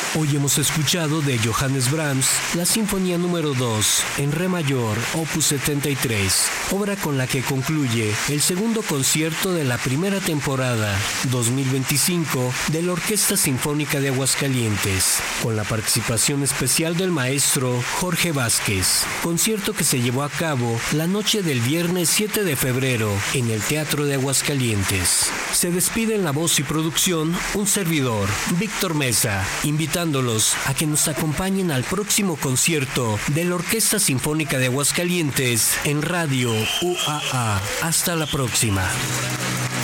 Hoy hemos escuchado de Johannes Brahms la Sinfonía número 2 en Re mayor, opus 73, obra con la que concluye el segundo concierto de la primera temporada 2025 de la Orquesta Sinfónica de Aguascalientes, con la participación especial del maestro Jorge Vázquez, concierto que se llevó a cabo la noche del viernes 7 de febrero en el Teatro de Aguascalientes. Se despide en la voz y producción un servidor, Víctor Mesa, invitándolos a que nos acompañen al próximo concierto de la Orquesta Sinfónica de Aguascalientes en Radio UAA. Hasta la próxima.